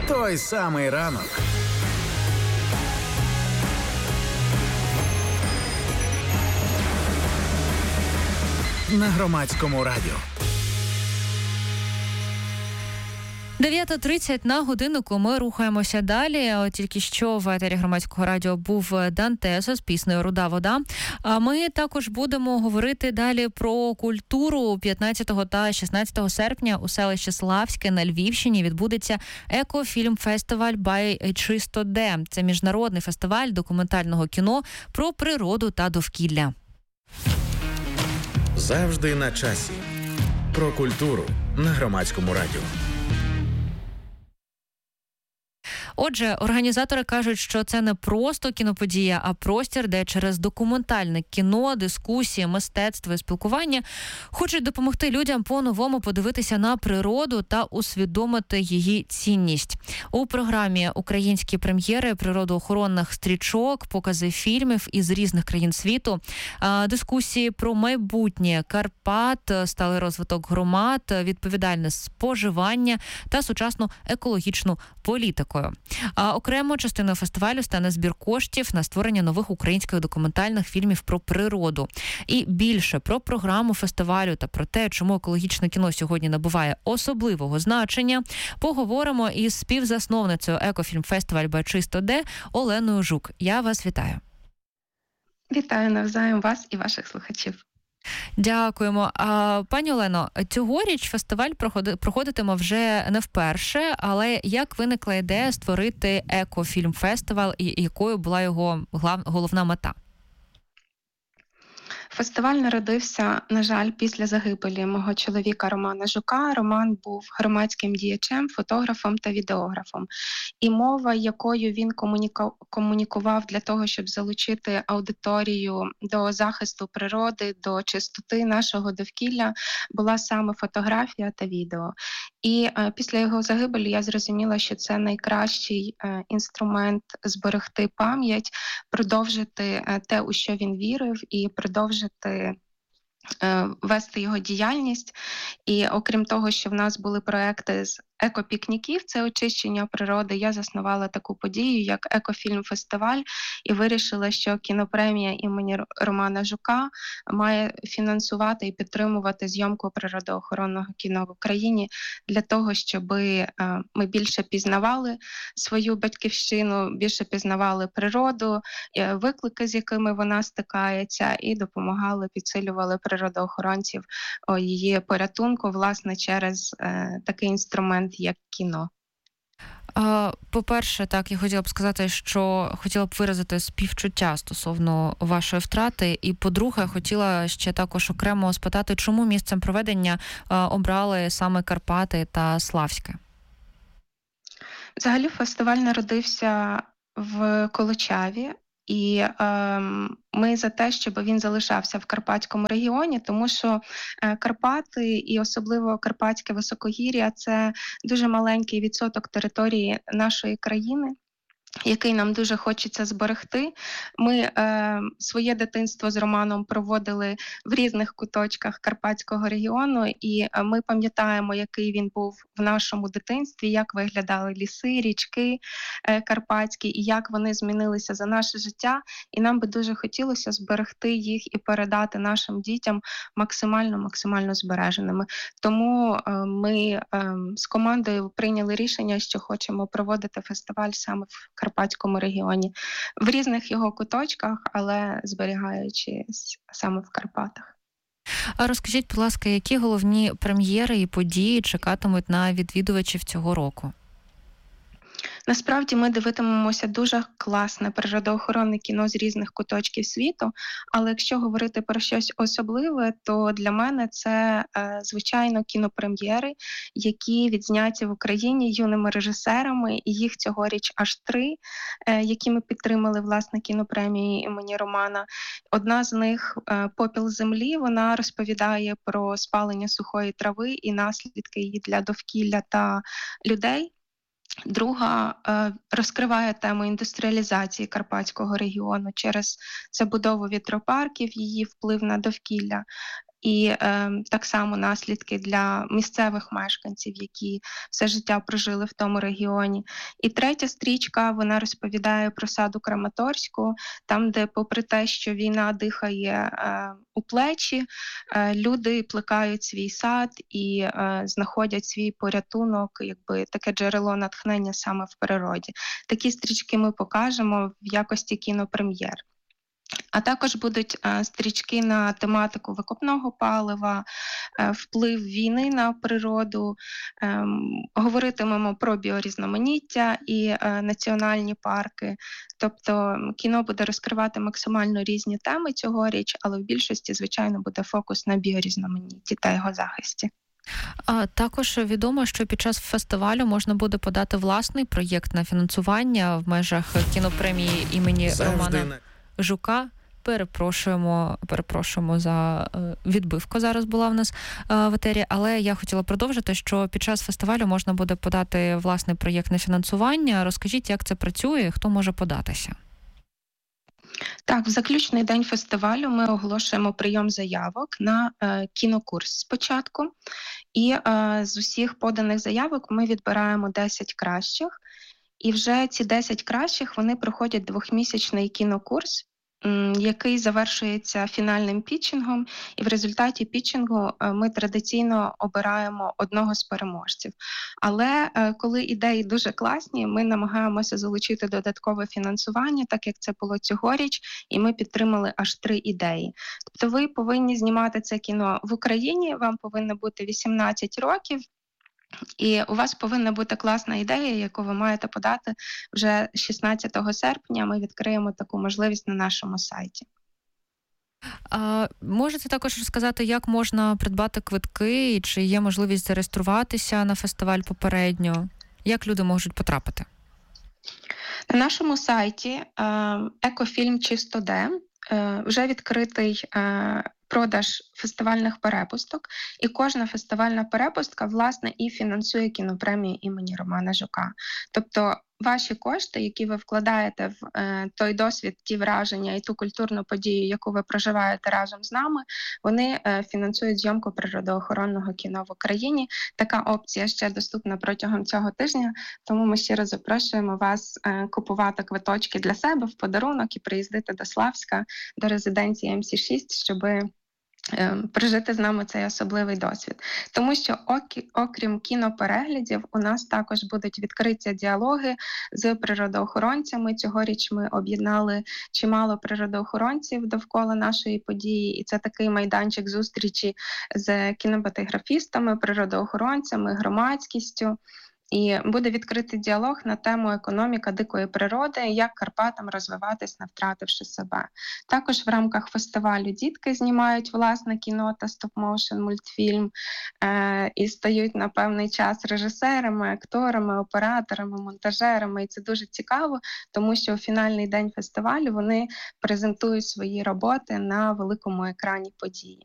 Той самий ранок. На Громадському радіо. 9:30 на годиннику. Ми рухаємося далі. Тільки що в етері Громадського радіо був Дантесо з піснею «Руда вода». А ми також будемо говорити далі про культуру. 15 та 16 серпня у селищі Славське на Львівщині відбудеться екофільм-фестиваль «By Чисто Де». Це міжнародний фестиваль документального кіно про природу та довкілля. Завжди на часі. Про культуру на Громадському радіо. Отже, організатори кажуть, що це не просто кіноподія, а простір, де через документальне кіно, дискусії, мистецтво і спілкування хочуть допомогти людям по-новому подивитися на природу та усвідомити її цінність. У програмі українські прем'єри природоохоронних стрічок, покази фільмів із різних країн світу, дискусії про майбутнє Карпат, сталий розвиток громад, відповідальне споживання та сучасну екологічну політику. А окремо частиною фестивалю стане збір коштів на створення нових українських документальних фільмів про природу. І більше про програму фестивалю та про те, чому екологічне кіно сьогодні набуває особливого значення, поговоримо із співзасновницею екофільм-фестиваль «By Чисто Де» Оленою Жук. Я вас вітаю. Вітаю навзаєм вас і ваших слухачів. Дякуємо. Пані Олено, цьогоріч фестиваль проходитиме вже не вперше, але як виникла ідея створити екофільм-фестиваль і якою була його головна мета? Фестиваль народився, на жаль, після загибелі мого чоловіка Романа Жука. Роман був громадським діячем, фотографом та відеографом. І мова, якою він комунікував для того, щоб залучити аудиторію до захисту природи, до чистоти нашого довкілля, була саме фотографія та відео. І після його загибелі я зрозуміла, що це найкращий інструмент зберегти пам'ять, продовжити те, у що він вірив, і продовжити вести його діяльність. І окрім того, що в нас були проекти з екопікніків, це очищення природи, я заснувала таку подію, як екофільм-фестиваль, і вирішила, що кінопремія імені Романа Жука має фінансувати і підтримувати зйомку природоохоронного кіно в Україні для того, щоб ми більше пізнавали свою батьківщину, більше пізнавали природу, виклики, з якими вона стикається, і допомагали, підсилювали природоохоронців її порятунку, власне, через такий інструмент, як кіно. По-перше, так, я хотіла б сказати, що хотіла б виразити співчуття стосовно вашої втрати. І, по-друге, хотіла ще також окремо спитати, чому місцем проведення обрали саме Карпати та Славське? Взагалі фестиваль народився в Колочаві. І ми за те, щоб він залишався в Карпатському регіоні, тому що Карпати і особливо Карпатське високогір'я – це дуже маленький відсоток території нашої країни, який нам дуже хочеться зберегти. Ми своє дитинство з Романом проводили в різних куточках Карпатського регіону, і ми пам'ятаємо, який він був в нашому дитинстві, як виглядали ліси, річки карпатські, і як вони змінилися за наше життя. І нам би дуже хотілося зберегти їх і передати нашим дітям максимально збереженими. Тому ми з командою прийняли рішення, що хочемо проводити фестиваль саме в Карпатському регіоні, в різних його куточках, але зберігаючись саме в Карпатах. А розкажіть, будь ласка, які головні прем'єри і події чекатимуть на відвідувачів цього року? Насправді ми дивитимемося дуже класне природоохоронне кіно з різних куточків світу, але якщо говорити про щось особливе, то для мене це, звичайно, кінопрем'єри, які відзняті в Україні юними режисерами, і їх цьогоріч аж 3, які ми підтримали, власне, кінопремії імені Романа. Одна з них «Попіл землі», вона розповідає про спалення сухої трави і наслідки її для довкілля та людей. Друга розкриває тему індустріалізації Карпатського регіону через забудову вітропарків, її вплив на довкілля. і так само наслідки для місцевих мешканців, які все життя прожили в тому регіоні. І третя стрічка, вона розповідає про сад у Краматорську, там, де попри те, що війна дихає у плечі, люди плекають свій сад і знаходять свій порятунок, якби таке джерело натхнення саме в природі. Такі стрічки ми покажемо в якості кінопрем'єр. А також будуть стрічки на тематику викопного палива, вплив війни на природу, говоритимемо про біорізноманіття і національні парки. Тобто кіно буде розкривати максимально різні теми цьогоріч, але в більшості, звичайно, буде фокус на біорізноманітті та його захисті. А також відомо, що під час фестивалю можна буде подати власний проєкт на фінансування в межах кінопремії імені Романа Жука. Перепрошуємо за відбивку, зараз була в нас в етері, але я хотіла продовжити, що під час фестивалю можна буде подати власний проєкт на фінансування. Розкажіть, як це працює, хто може податися? Так, в заключний день фестивалю ми оголошуємо прийом заявок на кінокурс спочатку. І з усіх поданих заявок ми відбираємо 10 кращих. І вже ці 10 кращих, вони проходять 2-місячний кінокурс, який завершується фінальним пітчингом, і в результаті пітчингу ми традиційно обираємо одного з переможців. Але коли ідеї дуже класні, ми намагаємося залучити додаткове фінансування, так як це було цьогоріч, і ми підтримали аж 3 ідеї. Тобто ви повинні знімати це кіно в Україні, вам повинно бути 18 років, і у вас повинна бути класна ідея, яку ви маєте подати вже 16 серпня. Ми відкриємо таку можливість на нашому сайті. Можете також розказати, як можна придбати квитки, і чи є можливість зареєструватися на фестиваль попередньо? Як люди можуть потрапити? На нашому сайті «Екофільм Чисто.Д» вже відкритий продаж фестивальних перепусток, і кожна фестивальна перепустка, власне, і фінансує кінопремію імені Романа Жука. Тобто ваші кошти, які ви вкладаєте в той досвід, ті враження і ту культурну подію, яку ви проживаєте разом з нами, вони фінансують зйомку природоохоронного кіно в Україні. Така опція ще доступна протягом цього тижня, тому ми щиро запрошуємо вас купувати квиточки для себе в подарунок і приїздити до Славська, до резиденції МС-6, щоби прожити з нами цей особливий досвід. Тому що окрім кінопереглядів, у нас також будуть відкриті діалоги з природоохоронцями. Цьогоріч ми об'єднали чимало природоохоронців довкола нашої події, і це такий майданчик зустрічі з кінематографістами, природоохоронцями, громадськістю. І буде відкритий діалог на тему економіка дикої природи, як Карпатам розвиватись, не втративши себе. Також в рамках фестивалю дітки знімають власне кіно та стоп-моушен мультфільм і стають на певний час режисерами, акторами, операторами, монтажерами. І це дуже цікаво, тому що у фінальний день фестивалю вони презентують свої роботи на великому екрані події.